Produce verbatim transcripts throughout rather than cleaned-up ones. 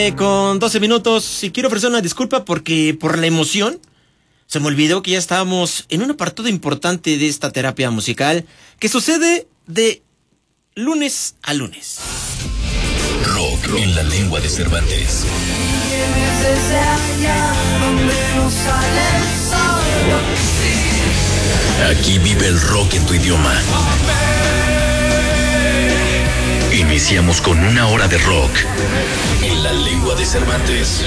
Con doce minutos y quiero ofrecer una disculpa porque por la emoción se me olvidó que ya estábamos en un apartado importante de esta terapia musical que sucede de lunes a lunes. Rock en la lengua de Cervantes. Aquí vive el rock en tu idioma. Iniciamos con una hora de rock en la lengua de Cervantes.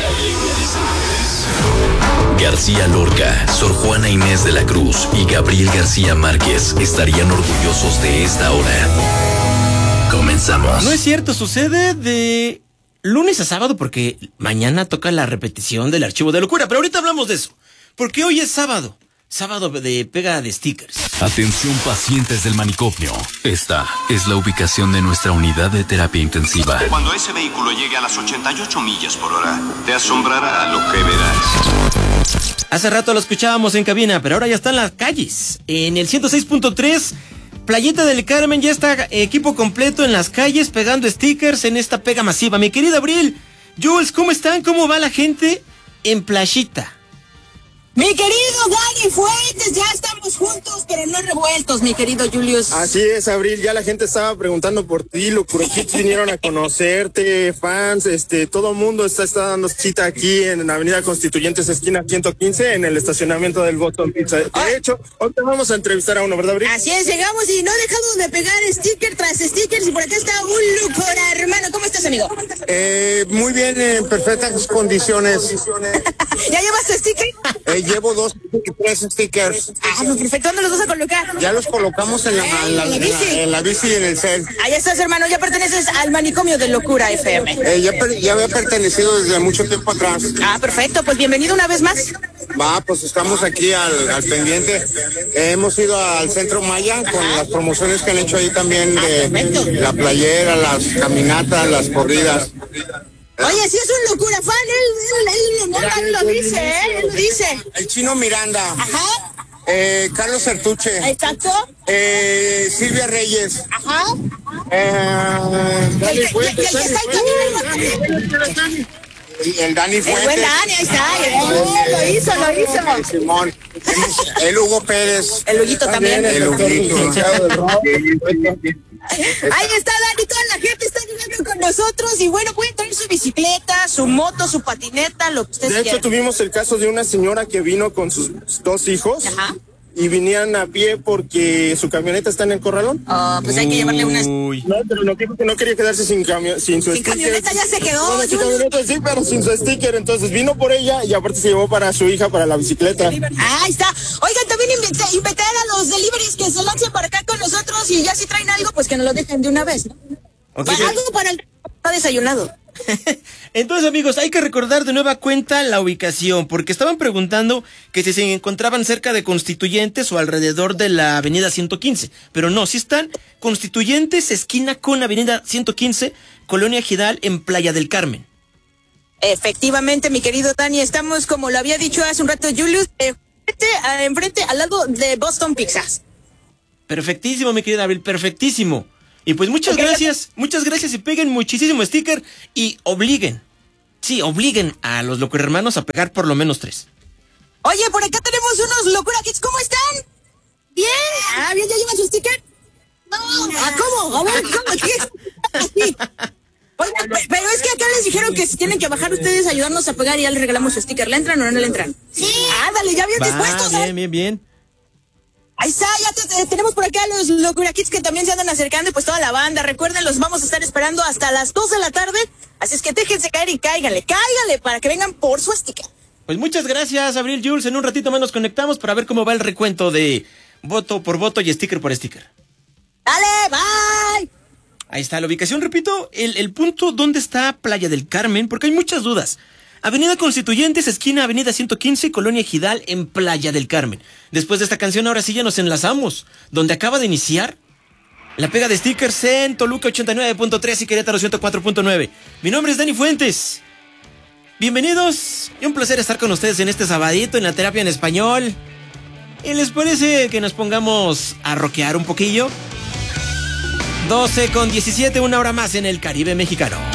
García Lorca, Sor Juana Inés de la Cruz y Gabriel García Márquez estarían orgullosos de esta hora. Comenzamos. No es cierto, sucede de lunes a sábado porque mañana toca la repetición del Archivo de Locura, pero ahorita hablamos de eso, porque hoy es sábado. Sábado de pega de stickers. Atención pacientes del manicomio. Esta es la ubicación de nuestra unidad de terapia intensiva. Cuando ese vehículo llegue a las ochenta y ocho millas por hora, te asombrará lo que verás. Hace rato lo escuchábamos en cabina, pero ahora ya está en las calles. En el ciento seis punto tres, Playita del Carmen, ya está equipo completo en las calles pegando stickers en esta pega masiva. Mi querida Abril, Jules, ¿cómo están? ¿Cómo va la gente en Playita? Mi querido Dani Fuentes, ya estamos juntos, pero no revueltos, mi querido Julius. Así es, Abril, ya la gente estaba preguntando por ti, Locura Kids vinieron a conocerte, fans, este, todo el mundo está, está dando cita aquí en Avenida Constituyentes, esquina ciento quince, en el estacionamiento del Boston Pizza. De Ay. hecho, hoy te vamos a entrevistar a uno, ¿verdad, Abril? Así es, llegamos y no dejamos de pegar sticker tras stickers, y por acá está un Locura, hermano. ¿Cómo estás, amigo? Eh, muy bien, en perfectas condiciones. ¿Ya llevas tu sticker? Eh, llevo dos y tres stickers. Ah, pues perfecto, ¿dónde los vas a colocar? Ya los colocamos en la, en la, en la, en la bici y en el cel. Ahí estás, hermano, ya perteneces al manicomio de Locura F M. Eh, ya, per, ya había pertenecido desde mucho tiempo atrás. Ah, perfecto, pues bienvenido una vez más. Va, pues estamos aquí al, al pendiente. Eh, hemos ido al Centro Maya con las promociones que han hecho ahí también de la playera, las caminatas, las corridas. Oye, sí es un Locura fan, él, él, él, él, él lo dice, ¿eh? Él lo dice. El Chino Miranda. Ajá. Eh, Carlos Sertuche. Exacto. Eh, Silvia Reyes. Ajá. Eh, Dani El que- Fuentes. el que está ahí también. El, el Dani El Fuentes. buen Dani, ahí está. eh, Lo hizo, lo hizo. Simón. El Hugo Pérez. El Huguito también. El Huguito. Ahí está Dani, toda la gente está llegando con nosotros y bueno, pueden traer su bicicleta, su moto, su patineta, lo que ustedes De hecho, quieran. tuvimos el caso de una señora que vino con sus dos hijos. Ajá. Y vinían a pie porque su camioneta está en el corralón. Oh, pues hay que llevarle unas... Uy. No, pero no, que no quería quedarse sin, camio, sin su Sin sticker. camioneta ya se quedó. Bueno, sin camioneta sí, pero sin su sticker. Entonces vino por ella y aparte se llevó para su hija para la bicicleta. Ah, ahí está. Oigan, también invité, invité a los deliveries que se lancen para acá con nosotros y ya si traen algo, pues que nos lo dejen de una vez, ¿no? Ok, Para- bien. algo para el... Está desayunado. Entonces, amigos, hay que recordar de nueva cuenta la ubicación, porque estaban preguntando que si se encontraban cerca de Constituyentes o alrededor de la avenida ciento quince, pero no, si están Constituyentes, esquina con avenida ciento quince, Colonia Gidal, en Playa del Carmen. Efectivamente, mi querido Dani, estamos, como lo había dicho hace un rato Julius, eh, enfrente, a- enfrente, al lado de Boston Pizzas. Perfectísimo, mi querida Abril, perfectísimo. Y pues muchas Ok. gracias, muchas gracias y peguen muchísimo sticker y obliguen, sí, obliguen a los locohermanos a pegar por lo menos tres. Oye, por acá tenemos unos Locura Kids, ¿cómo están? Bien. Ah, bien, ¿ya llevan su sticker? No. Ah, ¿cómo? A ver, ¿cómo? ¿Qué? Sí. Oigan, pe- pero es que acá les dijeron que si tienen que bajar ustedes, ayudarnos a pegar y ya les regalamos su sticker. ¿Le entran o no le entran? Sí. Ándale, ya bien Va, dispuestos. ¿eh? bien, bien, bien. Ahí está, ya te- te- tenemos por acá a los Locura Kids que también se andan acercando y pues toda la banda. Recuerden, los vamos a estar esperando hasta las dos de la tarde. Así es que déjense caer y cáiganle, cáiganle para que vengan por su sticker. Pues muchas gracias, Abril, Jules. En un ratito más nos conectamos para ver cómo va el recuento de voto por voto y sticker por sticker. Dale, bye. Ahí está la ubicación, repito, el, el punto donde está Playa del Carmen, porque hay muchas dudas. Avenida Constituyentes, esquina Avenida ciento quince, Colonia Gidal, en Playa del Carmen. Después de esta canción, ahora sí ya nos enlazamos, donde acaba de iniciar la pega de stickers en Toluca ochenta y nueve punto tres y Querétaro ciento cuatro punto nueve. Mi nombre es Dani Fuentes. Bienvenidos, y un placer estar con ustedes en este sabadito en la terapia en español. ¿Y les parece que nos pongamos a rockear un poquillo? doce con diecisiete, una hora más en el Caribe mexicano.